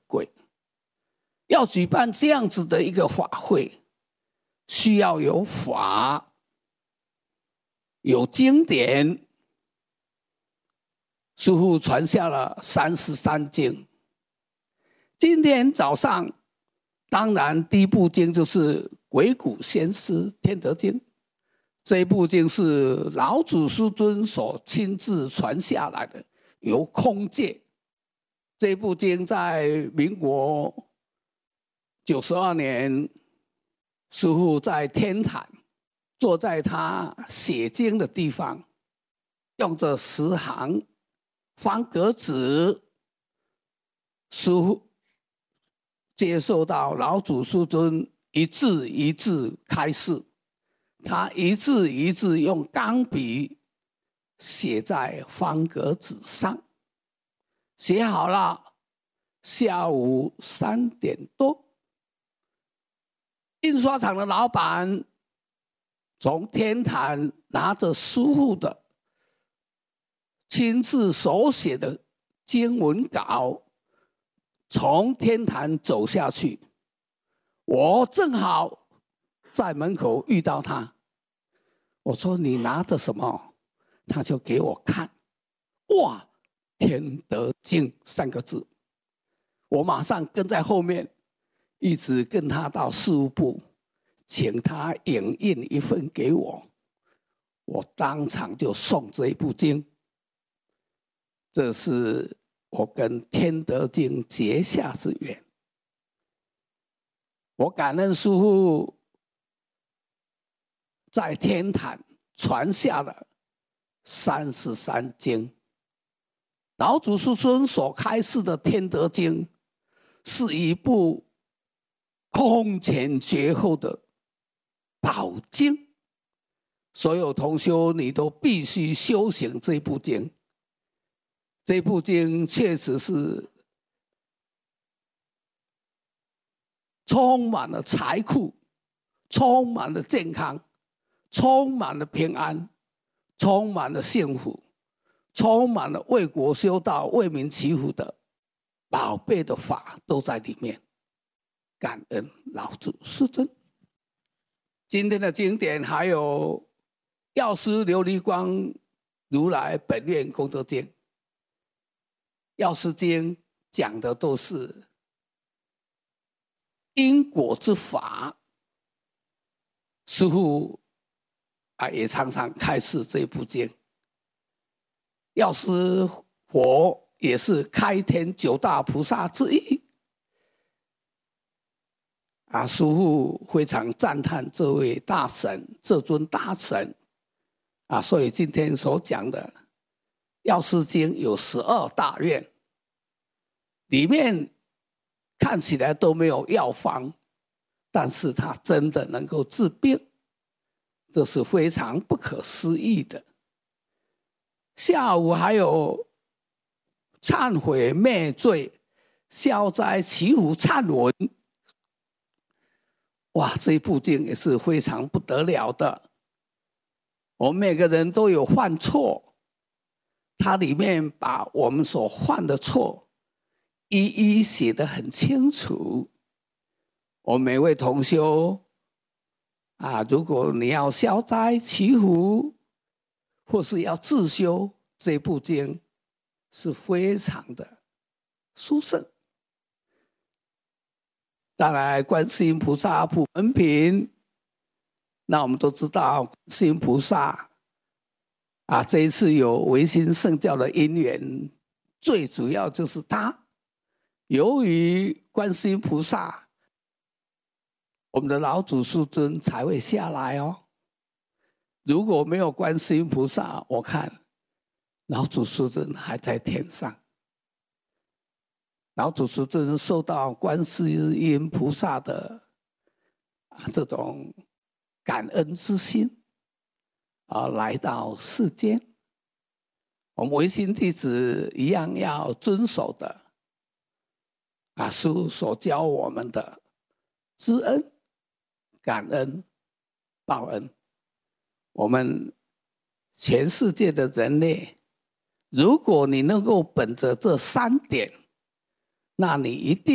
贵。要举办这样子的一个法会，需要有法，有经典。师父传下了33经。今天早上，当然第一部经就是鬼谷先师天德经。这一部经是老祖师尊所亲自传下来的，由空界。这一部经在民国92年，师父在天坛坐在他写经的地方，用着10行方格纸，师父接受到老祖师尊一字一字开示。他一字一字用钢笔写在方格纸上，写好了，下午3点多，印刷厂的老板从天坛拿着师父的亲自手写的经文稿从天坛走下去，我正好在门口遇到他，我说你拿着什么？他就给我看，哇，天德经3个字。我马上跟在后面，一直跟他到事务部，请他影印一份给我，我当场就送这一部经。这是我跟天德经结下之缘。我感恩师父在天坛传下了33经。老祖师尊所开示的天德经是一部空前绝后的宝经，所有同修你都必须修行这部经。这部经确实是充满了财库，充满了健康，充满了平安，充满了幸福，充满了为国修道、为民祈福的宝贝的法都在里面。感恩老祖师尊。今天的经典还有药师琉璃光如来本愿功德经。药师经讲的都是因果之法，师父也常常开示这部经。药师佛也是开天9大菩萨之一。师父非常赞叹这位大神，这尊大神。所以今天所讲的药师经有12大愿，里面看起来都没有药方，但是它真的能够治病，这是非常不可思议的。下午还有忏悔灭罪、消灾祈福忏文。哇，这一部经也是非常不得了的。我们每个人都有犯错，它里面把我们所犯的错一一写得很清楚。我们每位同修如果你要消灾祈福，或是要自修，这部经是非常的殊胜。再来观世音菩萨普门品，那我们都知道观世音菩萨这一次有维新圣教的因缘，最主要就是他。由于观世音菩萨，我们的老祖师尊才会下来哦。如果没有观世音菩萨，我看老祖师尊还在天上。老祖师尊受到观世音菩萨的这种感恩之心来到世间。我们维新弟子一样要遵守的师父所教我们的知恩、感恩、报恩。我们全世界的人类，如果你能够本着这3点，那你一定